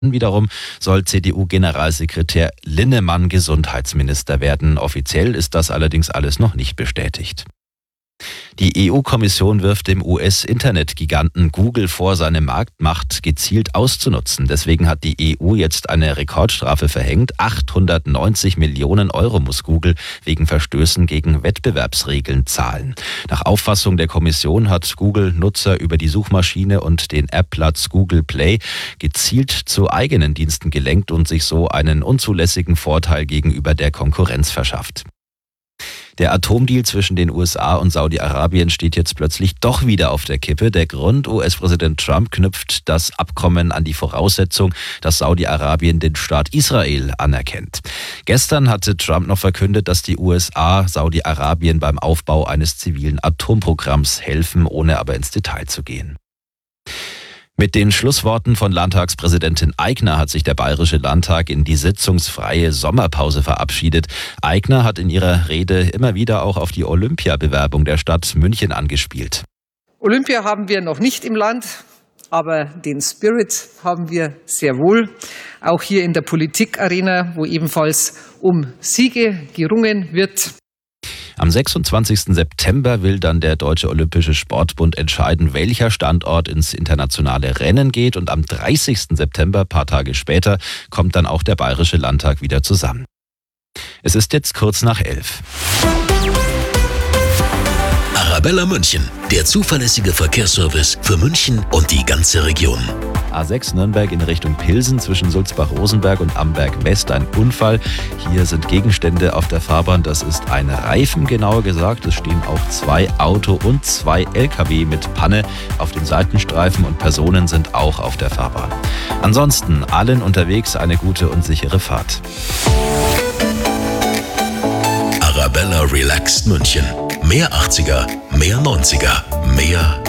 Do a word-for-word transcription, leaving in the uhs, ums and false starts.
Wiederum soll C D U-Generalsekretär Linnemann Gesundheitsminister werden. Offiziell ist das allerdings alles noch nicht bestätigt. Die E U-Kommission wirft dem U S-Internetgiganten Google vor, seine Marktmacht gezielt auszunutzen. Deswegen hat die E U jetzt eine Rekordstrafe verhängt. achthundertneunzig Millionen Euro muss Google wegen Verstößen gegen Wettbewerbsregeln zahlen. Nach Auffassung der Kommission hat Google Nutzer über die Suchmaschine und den App-Platz Google Play gezielt zu eigenen Diensten gelenkt und sich so einen unzulässigen Vorteil gegenüber der Konkurrenz verschafft. Der Atomdeal zwischen den U S A und Saudi-Arabien steht jetzt plötzlich doch wieder auf der Kippe. Der Grund: U S-Präsident Trump knüpft das Abkommen an die Voraussetzung, dass Saudi-Arabien den Staat Israel anerkennt. Gestern hatte Trump noch verkündet, dass die U S A Saudi-Arabien beim Aufbau eines zivilen Atomprogramms helfen, ohne aber ins Detail zu gehen. Mit den Schlussworten von Landtagspräsidentin Aigner hat sich der Bayerische Landtag in die sitzungsfreie Sommerpause verabschiedet. Aigner hat in ihrer Rede immer wieder auch auf die Olympiabewerbung der Stadt München angespielt. Olympia haben wir noch nicht im Land, aber den Spirit haben wir sehr wohl. Auch hier in der Politikarena, wo ebenfalls um Siege gerungen wird. Am sechsundzwanzigsten September will dann der Deutsche Olympische Sportbund entscheiden, welcher Standort ins internationale Rennen geht. Und am dreißigsten September, ein paar Tage später, kommt dann auch der Bayerische Landtag wieder zusammen. Es ist jetzt kurz nach elf. Arabella München, der zuverlässige Verkehrsservice für München und die ganze Region. A sechs Nürnberg in Richtung Pilsen zwischen Sulzbach-Rosenberg und Amberg-West ein Unfall. Hier sind Gegenstände auf der Fahrbahn. Das ist ein Reifen, genauer gesagt. Es stehen auch zwei Auto- und zwei L K W mit Panne auf den Seitenstreifen und Personen sind auch auf der Fahrbahn. Ansonsten allen unterwegs eine gute und sichere Fahrt. Arabella Relaxed München. Mehr achtziger, mehr neunziger, mehr